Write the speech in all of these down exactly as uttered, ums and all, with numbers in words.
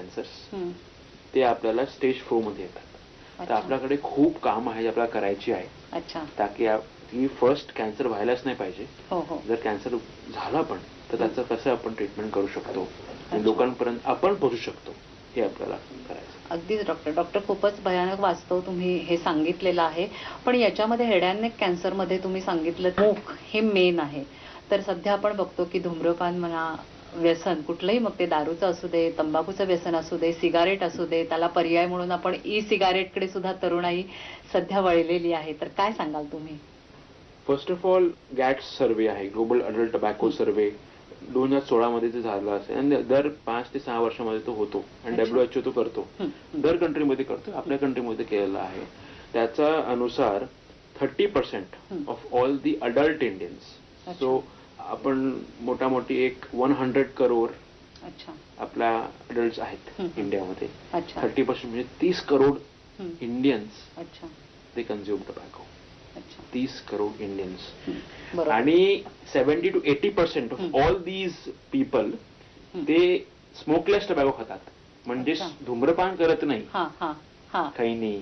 Cancers ते आपल्याला stage four मध्ये येतात. तर आपल्याकडे खूप काम आहे आपल्याला करायची आहे ताकी ती फर्स्ट कॅन्सर व्हायलाच नाही पाहिजे. जर कॅन्सर झाला पण तर त्याचं कसं आपण ट्रीटमेंट करू शकतो आणि लोकांपर्यंत आपण पोहोचू शकतो हे आपल्याला करायचं. अगदीच डॉक्टर डॉक्टर खूपच भयानक वास्तव तुम्ही हे सांगितलेलं आहे. पण याच्यामध्ये हेड अँड नेक कॅन्सरमध्ये तुम्ही सांगितलं स्मोक हे मेन आहे. तर सध्या आपण बघतो की धूम्रपान म्हणा, व्यसन कुठलंही, मग ते दारूचं असू दे, तंबाखूचं व्यसन असू दे, सिगारेट असू दे, त्याला पर्याय म्हणून आपण ई सिगारेटकडे सुद्धा तरुणाई सध्या वळलेली आहे. तर काय सांगाल तुम्ही? फर्स्ट ऑफ ऑल गॅट्स सर्वे आहे, ग्लोबल अडल्ट टबॅको सर्वे दोन हजार सोळा मध्ये ते झालं असेल आणि दर पाच ते सहा वर्षामध्ये तो होतो आणि डब्ल्यूएचओ तो करतो, दर कंट्रीमध्ये करतो, आपल्या कंट्रीमध्ये केलेला आहे. त्याच्या अनुसार thirty percent of all the adult Indians, so आपण मोठा मोठी एक वन हंड्रेड करोड आपल्या अडल्ट आहेत इंडियामध्ये. थर्टी पर्सेंट म्हणजे तीस करोड इंडियन्स ते कन्झ्युम टबॅको. तीस करोड इंडियन्स आणि seventy two eighty percent of all these people ते स्मोकलेस टबॅको खातात, म्हणजे धूम्रपान करत नाही. खैनी,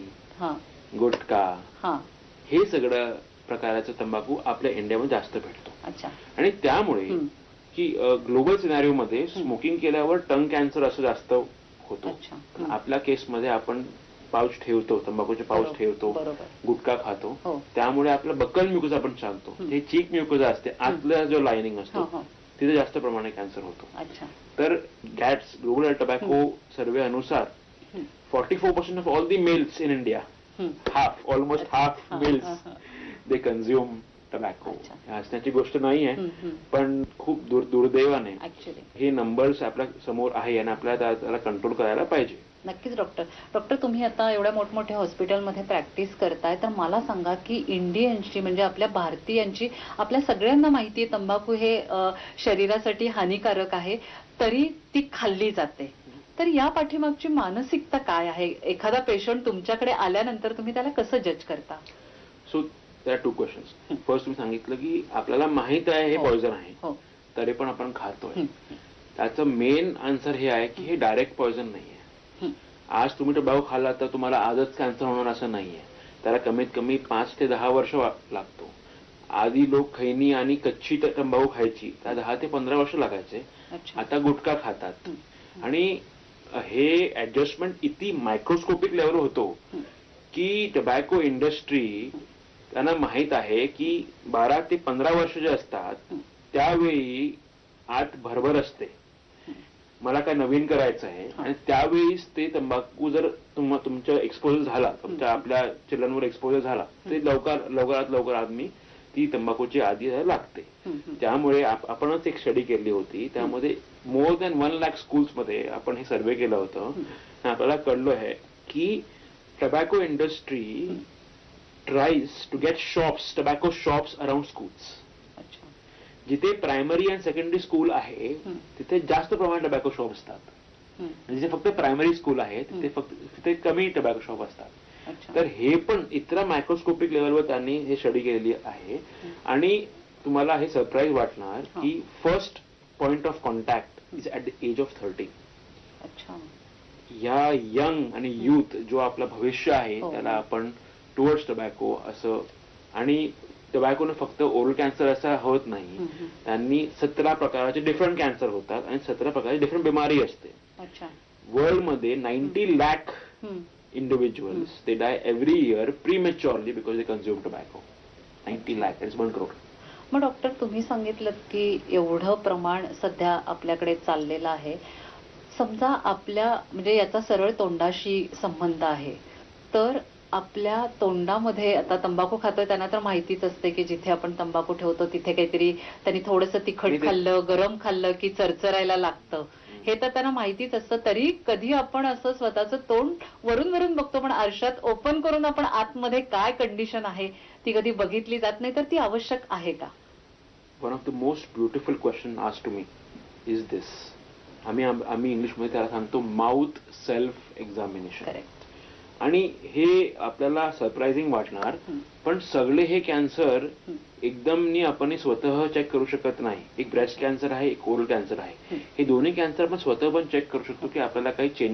गुटखा हे सगळं प्रकारचं तंबाखू आपल्या इंडियामध्ये जास्त भेटतो. आणि त्यामुळे की ग्लोबल सिनारिओ मध्ये स्मोकिंग केल्यावर टंग कॅन्सर असं जास्त होतो. आपल्या केसमध्ये आपण पाऊच ठेवतो, तंबाखूचे पाऊच ठेवतो, गुटखा खातो, त्यामुळे आपलं बक्कल म्युकोजा आपण सांगतो, हे चीक म्युकोजा असते, आतला जो लाइनिंग असतो तिथे जास्त प्रमाणे कॅन्सर होतो. तर गॅट्स ग्लोबल टबॅको सर्वे अनुसार forty four percent of all the males in India, half almost half mails they consume tobacco. हसण्याची गोष्ट नाही आहे, पण खूप दुर्दैवाने हे नंबर्स आपल्या समोर आहे आणि आपल्याला त्याला कंट्रोल करायला पाहिजे. नक्कीच डॉक्टर. डॉक्टर तुम्ही आता एवढ्या मोठमोठ्या हॉस्पिटलमध्ये प्रॅक्टिस करताय, तर मला सांगा की इंडियन्सची म्हणजे आपल्या भारतीयांची, आपल्या सगळ्यांना माहिती आहे तंबाखू हे शरीरासाठी हानिकारक आहे, तरी ती खाल्ली जाते. तर या पाठीमागची मानसिकता काय आहे? एखादा पेशंट तुमच्याकडे आल्यानंतर तुम्ही त्याला कसं जज करता? सो त्या टू क्वेश्चन्स. फर्स्ट तुम्ही सांगितलं की आपल्याला माहित आहे हे पॉइझन आहे, तरी पण आपण खातोय. त्याचं मेन आन्सर हे आहे की हे डायरेक्ट पॉइझन नाहीये. आज तुम्ही टबॅको खाल्ला तर तुम्हाला आजच कॅन्सर होणार असं नाहीये, त्याला कमीत कमी पाच ते दहा वर्ष लागतो. आधी लोक खैनी आणि कच्ची तंबाखू खायची, त्या दहा ते पंधरा वर्ष लागायचे. आता गुटखा खातात आणि हे ऍडजस्टमेंट इतकी मायक्रोस्कोपिक लेवल होतो की टबॅको इंडस्ट्री त्यांना माहित आहे की बारा ते पंधरा वर्ष जे असतात त्यावेळी आत भरभर असते, मला काय नवीन करायचं आहे, आणि त्यावेळीच ते तंबाखू जर तुमच्या एक्सपोजर झाला, तुमच्या आपल्या चिल्ड्रनवर एक्सपोजर झाला, ते लवकर लवकरात लवकर आदमी ती तंबाखूची आदी लागते. त्यामुळे आपणच एक स्टडी केली होती, त्यामध्ये more than one lakh schools मध्ये आपण हे सर्वे केलं होतं. आपल्याला कळलं आहे की tobacco industry tries to get shops, tobacco shops around schools. जिथे प्रायमरी आणि सेकंडरी स्कूल आहे तिथे जास्त प्रमाणात टबॅको शॉप असतात, जिथे फक्त प्रायमरी स्कूल आहे तिथे फक्त तिथे कमी टबॅको शॉप असतात. तर हे पण इतरा मायक्रोस्कोपिक लेवलवर त्यांनी हे स्टडी केलेली आहे. आणि तुम्हाला हे सरप्राईज वाटणार की first point of contact is at the age of thirty. या यंग आणि युथ जो आपला भविष्य आहे त्याला आपण टुवर्ड्स टबॅको असं, आणि टबॅकोने फक्त ओरल कॅन्सर असा होत नाही, त्यांनी सतरा प्रकारचे डिफरंट कॅन्सर होतात आणि सतरा प्रकारची डिफरंट बिमारी असते. वर्ल्ड मध्ये ninety lakh individuals they dye every year प्रीमॅच्युअरली because they consume tobacco. Ninety lakh is one crore. मग डॉक्टर तुम्ही सांगितलं की एवढं प्रमाण सध्या आपल्याकडे चाललेलं आहे. समजा आपल्या म्हणजे याचा सरळ तोंडाशी संबंध आहे, तर आपल्या तोंडामध्ये आता तंबाखू खातोय त्यांना तर माहितीच असते की जिथे आपण तंबाखू ठेवतो तिथे काहीतरी त्यांनी थोडंसं तिखट खाल्लं, गरम खाल्लं की चरचरायला लागतं, हे तर त्यांना माहितीच असतं. तरी कधी आपण असं स्वतःचं तोंड वरून वरून बघतो, पण आरशात ओपन करून आपण आतमध्ये काय कंडिशन आहे ती कधी बघितली जात नाही. तर ती आवश्यक आहे का? One of the most beautiful question asked to me is दिस. आम्ही आम्ही इंग्लिशमध्ये त्याला सांगतो माउथ सेल्फ एक्झामिनेशन. आणि हे आपल्याला सरप्राइझिंग वाटणार, पण सगळे हे कॅन्सर एकदम आपण स्वतः चेक करू शकत नाही. एक ब्रेस्ट कॅन्सर आहे, एक ओरल कॅन्सर आहे. हे दोन्ही कॅन्सर आपण स्वतः पण चेक करू शकतो की आपल्याला काही चेंज